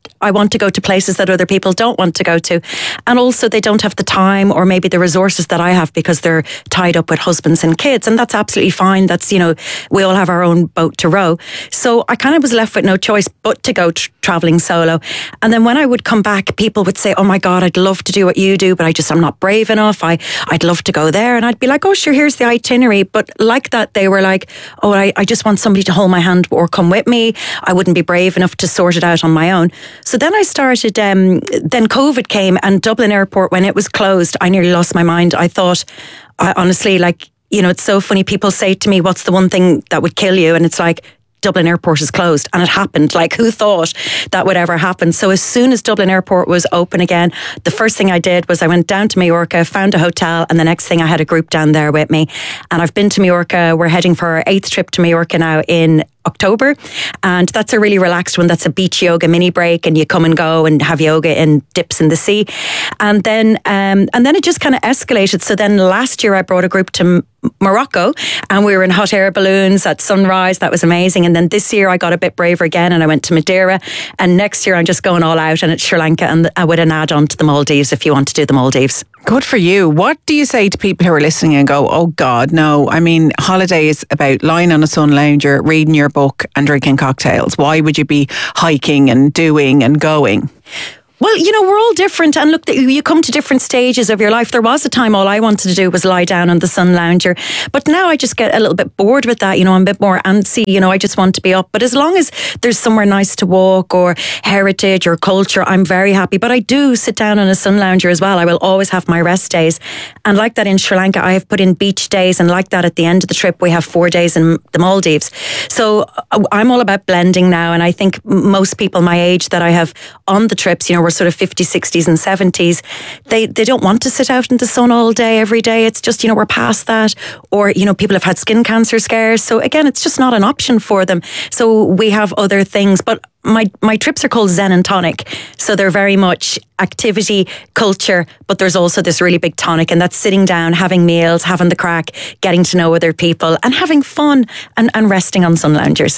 I want to go to places that other people don't want to go to. And also they don't have the time or maybe the resources that I have because they're tied up with husbands and kids. And that's absolutely fine. That's, you know, we all have our own boat to row. So I kind of was left with no choice but to go tr- traveling solo. And then when I would come back, people would say, oh my God, I'd love to do what you do, but I just, I'm not brave enough. I, I'd love to go there. And I'd be like, oh, sure, here's the itinerary. But like that, they were like, oh, I, I just want somebody to hold my hand or come with me. I wouldn't be brave enough to sort it out on my own. So then I started, um, then COVID came and Dublin Airport, when it was closed, I nearly lost my mind. I thought, I honestly, like, you know, it's so funny. People say to me, what's the one thing that would kill you? And it's like, Dublin Airport is closed. And it happened. Like, who thought that would ever happen? So as soon as Dublin Airport was open again, the first thing I did was I went down to Majorca, found a hotel, and the next thing I had a group down there with me. And I've been to Majorca. We're heading for our eighth trip to Majorca now in October, and that's a really relaxed one. That's a beach yoga mini break, and you come and go and have yoga and dips in the sea, and then um, and then it just kind of escalated. So then last year I brought a group to M- Morocco, and we were in hot air balloons at sunrise. That was amazing. And then this year I got a bit braver again, and I went to Madeira. And next year I'm just going all out, and it's Sri Lanka, and uh, with an add-on to the Maldives if you want to do the Maldives. Good for you. What do you say to people who are listening and go, oh God, no? I mean, holiday is about lying on a sun lounger, reading your book and drinking cocktails. Why would you be hiking and doing and going? Well, you know, we're all different, and look, you come to different stages of your life. There was a time all I wanted to do was lie down on the sun lounger, but now I just get a little bit bored with that. You know, I'm a bit more antsy, you know, I just want to be up. But as long as there's somewhere nice to walk or heritage or culture, I'm very happy. But I do sit down on a sun lounger as well. I will always have my rest days. And like that in Sri Lanka, I have put in beach days, and like that at the end of the trip, we have four days in the Maldives. So I'm all about blending now, and I think most people my age that I have on the trips, you know, we're sort of fifties, sixties and seventies, they they don't want to sit out in the sun all day, every day. It's just, you know, we're past that. Or, you know, people have had skin cancer scares. So again, it's just not an option for them. So we have other things. But my my trips are called Zen and Tonic. So they're very much activity, culture, but there's also this really big tonic, and that's sitting down, having meals, having the crack, getting to know other people and having fun and, and resting on sun loungers.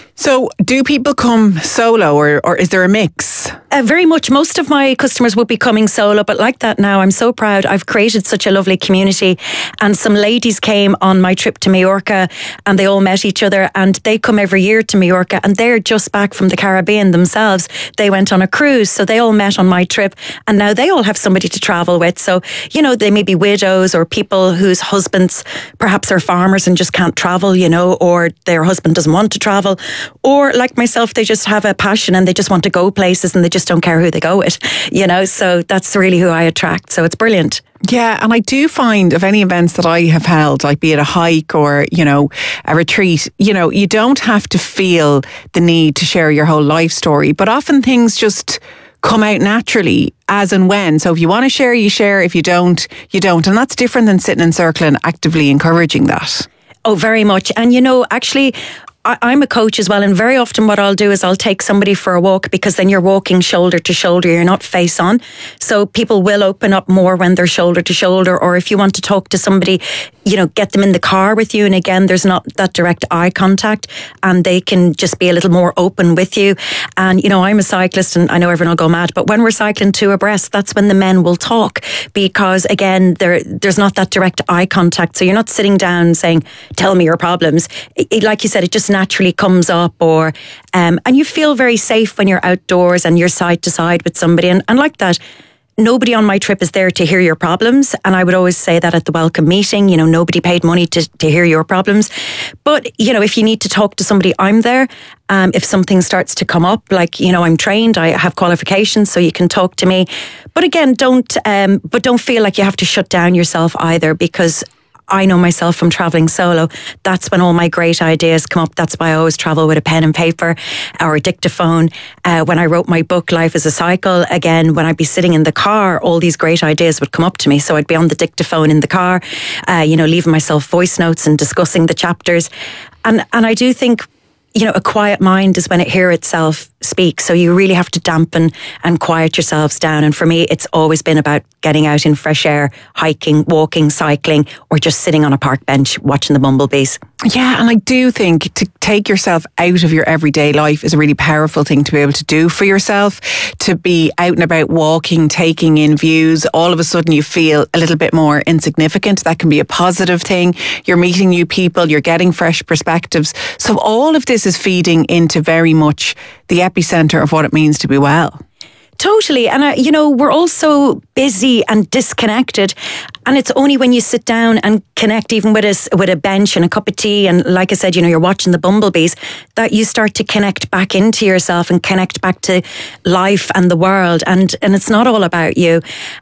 So do people come solo, or, or is there a mix? Uh, very much. Most of my customers would be coming solo, but like that now, I'm so proud. I've created such a lovely community, and some ladies came on my trip to Majorca, and they all met each other, and they come every year to Majorca, and they're just back from the Caribbean themselves. They went on a cruise, so they all met on my trip, and now they all have somebody to travel with. So, you know, they may be widows or people whose husbands perhaps are farmers and just can't travel, you know, or their husband doesn't want to travel. Or like myself, they just have a passion and they just want to go places and they just don't care who they go with, you know, so that's really who I attract. So it's brilliant. Yeah, and I do find of any events that I have held, like be it a hike or, you know, a retreat, you know, you don't have to feel the need to share your whole life story, but often things just come out naturally as and when. So if you want to share, you share. If you don't, you don't. And that's different than sitting in circle and actively encouraging that. Oh, very much. And, you know, actually, I'm a coach as well, and very often what I'll do is I'll take somebody for a walk, because then you're walking shoulder to shoulder, you're not face on. So people will open up more when they're shoulder to shoulder. Or if you want to talk to somebody, you know, get them in the car with you, and again, there's not that direct eye contact, and they can just be a little more open with you. And, you know, I'm a cyclist, and I know everyone will go mad, but when we're cycling two abreast, that's when the men will talk, because again, there there's not that direct eye contact. So you're not sitting down saying, tell me your problems. It, it, like you said, it just naturally comes up, or um, and you feel very safe when you're outdoors and you're side to side with somebody, and, and like that, nobody on my trip is there to hear your problems. And I would always say that at the welcome meeting, you know, nobody paid money to, to hear your problems. But, you know, if you need to talk to somebody, I'm there. Um, if something starts to come up, like, you know, I'm trained, I have qualifications, so you can talk to me. But again, don't, um, but don't feel like you have to shut down yourself either, because I know myself from travelling solo, that's when all my great ideas come up. That's why I always travel with a pen and paper or a dictaphone. Uh, when I wrote my book, Life is a Cycle, again, when I'd be sitting in the car, all these great ideas would come up to me. So I'd be on the dictaphone in the car, uh, you know, leaving myself voice notes and discussing the chapters. And, and I do think, you know, a quiet mind is when it hears itself. speak. So you really have to dampen and quiet yourselves down. And for me, it's always been about getting out in fresh air, hiking, walking, cycling, or just sitting on a park bench watching the bumblebees. Yeah, and I do think to take yourself out of your everyday life is a really powerful thing to be able to do for yourself, to be out and about walking, taking in views. All of a sudden you feel a little bit more insignificant. That can be a positive thing. You're meeting new people, you're getting fresh perspectives. So all of this is feeding into very much the epicenter of what it means to be well. Totally. And, uh, you know, we're all so busy and disconnected. And it's only when you sit down and connect even with a, with a bench and a cup of tea, and like I said, you know, you're watching the bumblebees, that you start to connect back into yourself and connect back to life and the world. And and it's not all about you.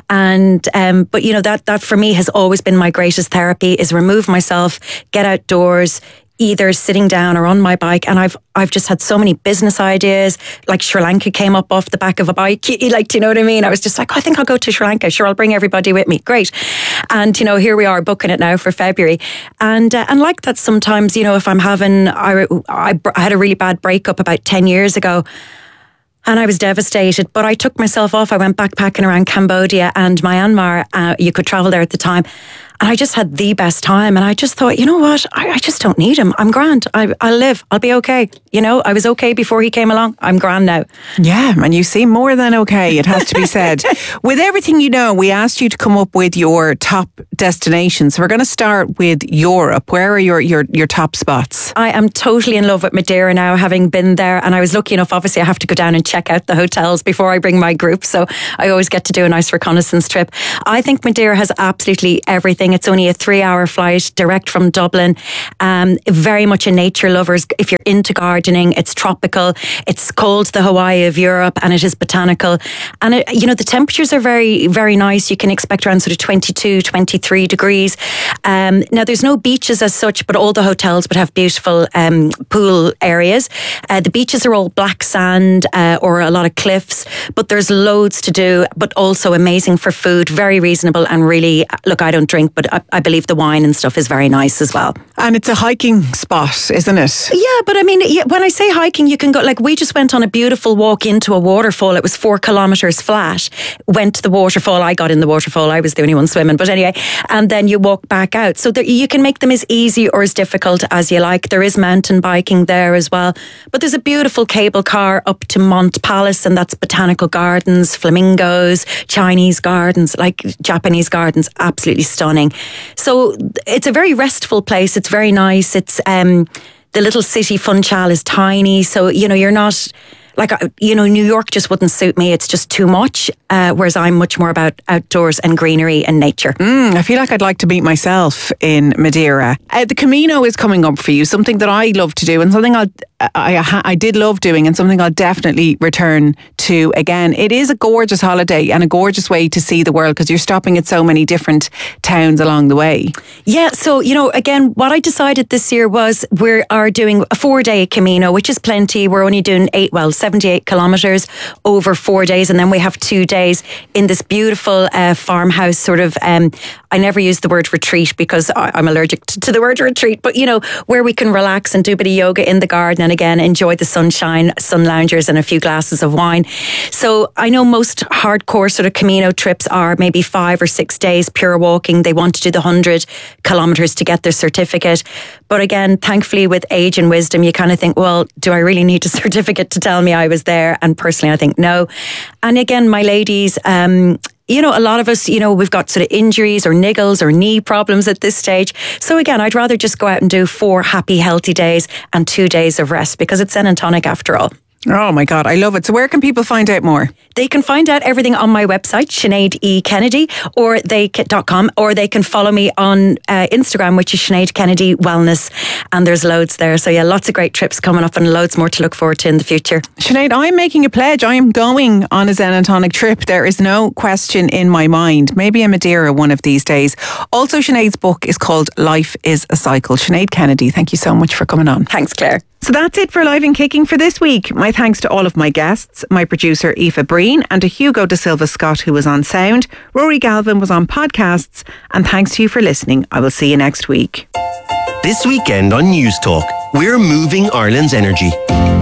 And um, but, you know, that, that for me has always been my greatest therapy, is remove myself, get outdoors, either sitting down or on my bike. And I've I've just had so many business ideas. Like Sri Lanka came up off the back of a bike. Like, do you know what I mean? I was just like, oh, I think I'll go to Sri Lanka. Sure, I'll bring everybody with me. Great. And, you know, here we are booking it now for February. And uh, and like that sometimes, you know, if I'm having, I, I, I had a really bad breakup about ten years ago. And I was devastated, but I took myself off. I went backpacking around Cambodia and Myanmar. Uh, you could travel there at the time. And I just had the best time. And I just thought, you know what? I, I just don't need him. I'm grand. I, I'll live. I'll be okay. You know, I was okay before he came along. I'm grand now. Yeah, and you seem more than okay, it has to be said. With everything you know, we asked you to come up with your top destinations. So we're going to start with Europe. Where are your, your, your top spots? I am totally in love with Madeira now, having been there. And I was lucky enough, obviously, I have to go down and check out the hotels before I bring my group. So I always get to do a nice reconnaissance trip. I think Madeira has absolutely everything. It's only a three hour flight direct from Dublin. Um, very much a nature lovers. If you're into gardening, it's tropical. It's called the Hawaii of Europe, and it is botanical. And it, you know, the temperatures are very, very nice. You can expect around sort of twenty-two, twenty-three degrees. Um, now there's no beaches as such, but all the hotels would have beautiful um, pool areas. Uh, the beaches are all black sand uh, or a lot of cliffs, but there's loads to do, but also amazing for food, very reasonable, and really, look, I don't drink, but I, I believe the wine and stuff is very nice as well. And it's a hiking spot, isn't it? Yeah, but I mean, yeah, when I say hiking, you can go, like, we just went on a beautiful walk into a waterfall. It was four kilometres flat. Went to the waterfall. I got in the waterfall. I was the only one swimming. But anyway, and then you walk back out. So there, you can make them as easy or as difficult as you like. There is mountain biking there as well. But there's a beautiful cable car up to Mont Palace, and that's botanical gardens, flamingos, Chinese gardens, like Japanese gardens, absolutely stunning. So it's a very restful place. It's very nice. It's um, the little city Funchal is tiny. So, you know, you're not... Like, you know, New York just wouldn't suit me. It's just too much. Uh, whereas I'm much more about outdoors and greenery and nature. Mm, I feel like I'd like to meet myself in Madeira. Uh, the Camino is coming up for you, something that I love to do and something I'll, I, I did love doing and something I'll definitely return to again. It is a gorgeous holiday and a gorgeous way to see the world because you're stopping at so many different towns along the way. Yeah, so, you know, again, what I decided this year was we are doing a four-day Camino, which is plenty. We're only doing eight, well, seventy-eight kilometres over four days. And then we have two days in this beautiful uh, farmhouse sort of, um, I never use the word retreat because I, I'm allergic to, to the word retreat, but, you know, where we can relax and do a bit of yoga in the garden and again, enjoy the sunshine, sun loungers and a few glasses of wine. So I know most hardcore sort of Camino trips are maybe five or six days pure walking. They want to do the one hundred kilometres to get their certificate. But again, thankfully with age and wisdom, you kind of think, well, do I really need a certificate to tell me I was there? And personally, I think no. And again, my ladies, um, you know, a lot of us, you know, we've got sort of injuries or niggles or knee problems at this stage. So again, I'd rather just go out and do four happy, healthy days and two days of rest because it's Zen and tonic after all. Oh my God, I love it. So where can people find out more? They can find out everything on my website, Sinead E. Kennedy, or they dot com, or they can follow me on uh, Instagram, which is Sinead Kennedy Wellness. And there's loads there. So yeah, lots of great trips coming up and loads more to look forward to in the future. Sinead, I'm making a pledge. I am going on a Zen and Tonic trip. There is no question in my mind. Maybe a Madeira one of these days. Also, Sinead's book is called Life is a Cycle. Sinead Kennedy, thank you so much for coming on. Thanks, Claire. So that's it for Live and Kicking for this week. My thanks to all of my guests, my producer Aoife Breen and to Hugo De Silva Scott who was on sound. Rory Galvin was on podcasts, and thanks to you for listening. I will see you next week. This weekend on News Talk, we're moving Ireland's energy.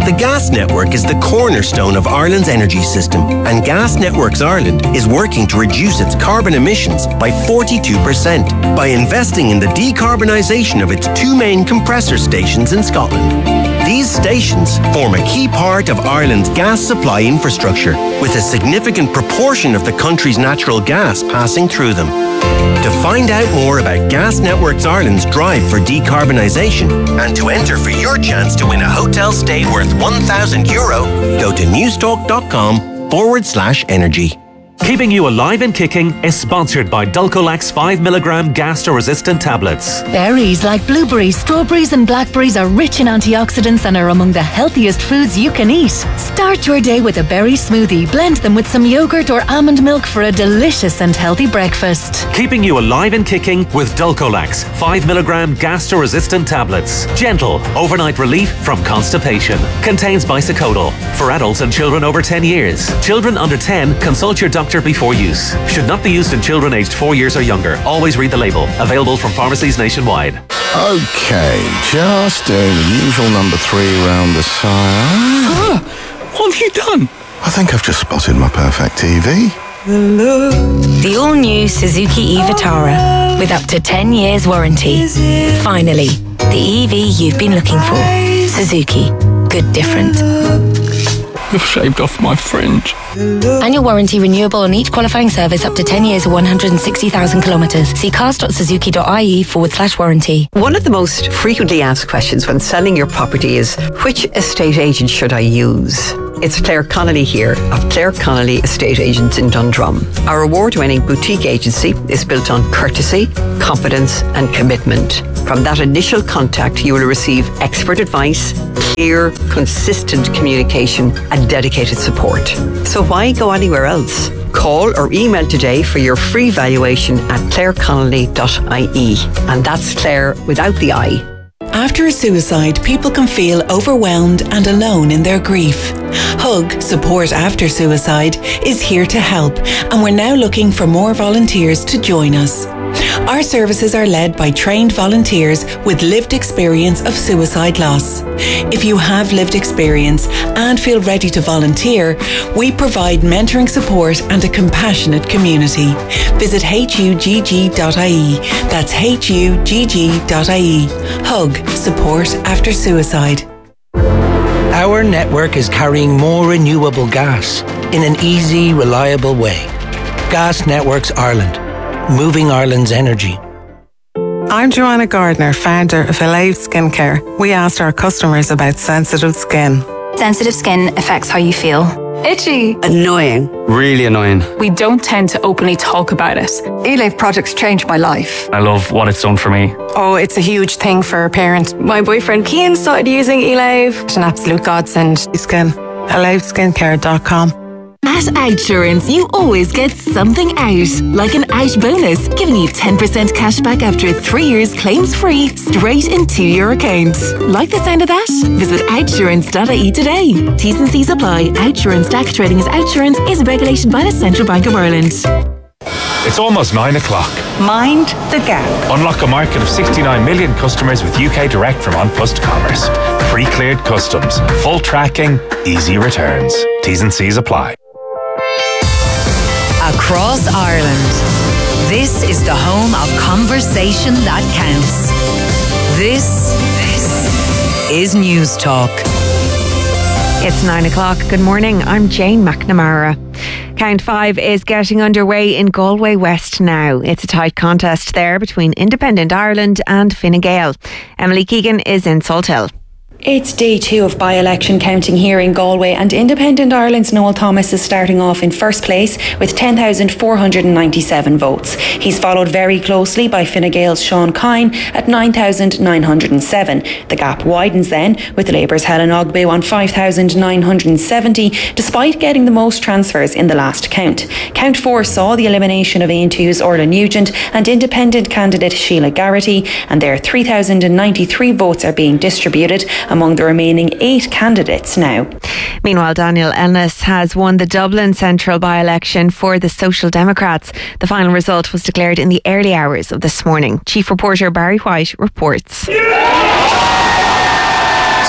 The gas network is the cornerstone of Ireland's energy system, and Gas Networks Ireland is working to reduce its carbon emissions by forty-two percent by investing in the decarbonisation of its two main compressor stations in Scotland. These stations form a key part of Ireland's gas supply infrastructure, with a significant proportion of the country's natural gas passing through them. To find out more about Gas Networks Ireland's drive for decarbonisation and to enter for your chance to win a hotel stay worth one thousand euro, go to newstalk.com forward slash energy. Keeping you alive and kicking is sponsored by Dulcolax five milligram gastro-resistant tablets. Berries like blueberries, strawberries and blackberries are rich in antioxidants and are among the healthiest foods you can eat. Start your day with a berry smoothie. Blend them with some yogurt or almond milk for a delicious and healthy breakfast. Keeping you alive and kicking with Dulcolax five milligram gastro-resistant tablets. Gentle, overnight relief from constipation. Contains bisacodyl. For adults and children over ten years. Children under ten, consult your doctor before use. Should not be used in children aged four years or younger. Always read the label. Available from pharmacies nationwide. Okay, just doing the usual number three round the side. Ah, what have you done? I think I've just spotted my perfect T V. The all-new Suzuki e-Vitara with up to ten years warranty. Finally, the E V you've been looking for. Suzuki. Good different. You've shaved off my fringe. Annual warranty renewable on each qualifying service up to ten years or one hundred sixty thousand kilometres. See cars.suzuki.ie forward slash warranty. One of the most frequently asked questions when selling your property is, which estate agent should I use? It's Claire Connolly here of Claire Connolly Estate Agents in Dundrum. Our award-winning boutique agency is built on courtesy, competence and commitment. From that initial contact, you will receive expert advice, clear, consistent communication and dedicated support. So why go anywhere else? Call or email today for your free valuation at claire connolly dot I E. And that's Claire without the I. After a suicide, people can feel overwhelmed and alone in their grief. Hug, Support After Suicide, is here to help, and we're now looking for more volunteers to join us. Our services are led by trained volunteers with lived experience of suicide loss. If you have lived experience and feel ready to volunteer, we provide mentoring support and a compassionate community. Visit H U G G dot I E. That's H U G G dot I E. Hug, Support After Suicide. Our network is carrying more renewable gas in an easy, reliable way. Gas Networks Ireland. Moving Ireland's energy. I'm Joanna Gardner, founder of Elave Skincare. We asked our customers about sensitive skin. Sensitive skin affects how you feel. Itchy. Annoying. Really annoying. We don't tend to openly talk about it. Elave products changed my life. I love what it's done for me. Oh, it's a huge thing for parents. My boyfriend Cian started using Elave. It's an absolute godsend. Skin. elave skincare dot com. At Outsurance, you always get something out, like an out bonus, giving you ten percent cash back after three years claims-free, straight into your account. Like the sound of that? Visit outsurance dot I E today. T's and C's apply. Outsurance D A C trading as Outsurance is regulated by the Central Bank of Ireland. It's almost nine o'clock. Mind the gap. Unlock a market of sixty-nine million customers with U K Direct from An Post Commerce. Pre-cleared customs, full tracking, easy returns. T's and C's apply. Across Ireland, this is the home of conversation that counts. This, this is News Talk. It's nine o'clock. Good morning. I'm Jane McNamara. Count five is getting underway in Galway West now. It's a tight contest there between Independent Ireland and Fine Gael. Emily Keegan is in Salthill. It's day two of by-election counting here in Galway, and Independent Ireland's Noel Thomas is starting off in first place with ten thousand four hundred ninety-seven votes. He's followed very closely by Fine Gael's Sean Kine at nine thousand nine hundred seven. The gap widens then with Labour's Helen Ogbu on five thousand nine hundred seventy, despite getting the most transfers in the last count. Count four saw the elimination of Aon two's Orla Nugent and Independent candidate Sheila Garrity, and their three thousand ninety-three votes are being distributed among the remaining eight candidates now. Meanwhile, Daniel Ellis has won the Dublin Central by-election for the Social Democrats. The final result was declared in the early hours of this morning. Chief reporter Barry White reports.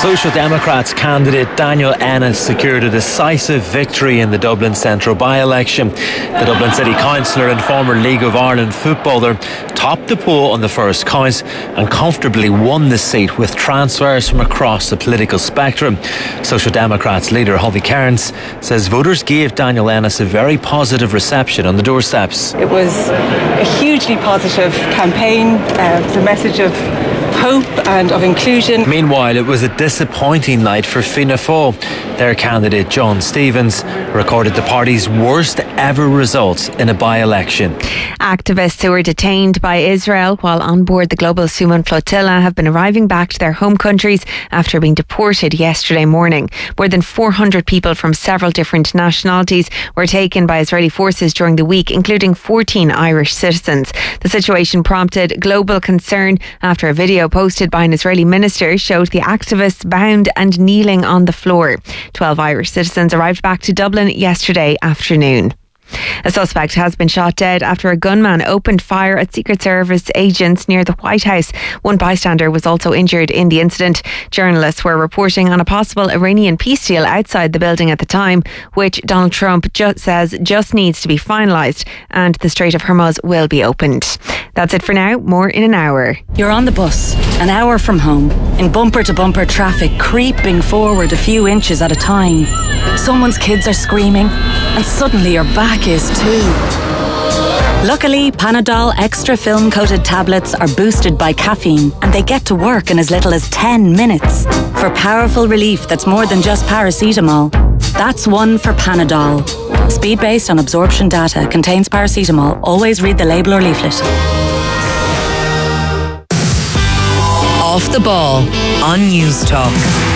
Social Democrats candidate Daniel Ennis secured a decisive victory in the Dublin Central by-election. The Dublin City Councillor and former League of Ireland footballer topped the poll on the first count and comfortably won the seat with transfers from across the political spectrum. Social Democrats leader Holly Cairns says voters gave Daniel Ennis a very positive reception on the doorsteps. It was a hugely positive campaign, uh, the message of hope and of inclusion. Meanwhile, it was a disappointing night for Fianna Fáil. Their candidate John Stevens recorded the party's worst ever result in a by-election. Activists who were detained by Israel while on board the Global Suman flotilla have been arriving back to their home countries after being deported yesterday morning. More than four hundred people from several different nationalities were taken by Israeli forces during the week, including fourteen Irish citizens. The situation prompted global concern after a video posted by an Israeli minister showed the activists bound and kneeling on the floor. Twelve Irish citizens arrived back to Dublin yesterday afternoon. A suspect has been shot dead after a gunman opened fire at Secret Service agents near the White House. One bystander was also injured in the incident. Journalists were reporting on a possible Iranian peace deal outside the building at the time, which Donald Trump ju- says just needs to be finalised, and the Strait of Hormuz will be opened. That's it for now. More in an hour. You're on the bus, an hour from home, in bumper-to-bumper traffic, creeping forward a few inches at a time. Someone's kids are screaming, and suddenly your back is too. Luckily, Panadol Extra Film Coated tablets are boosted by caffeine, and they get to work in as little as ten minutes. For powerful relief that's more than just paracetamol. That's one for Panadol. Speed based on absorption data, contains paracetamol. Always read the label or leaflet. Off the Ball on News Talk.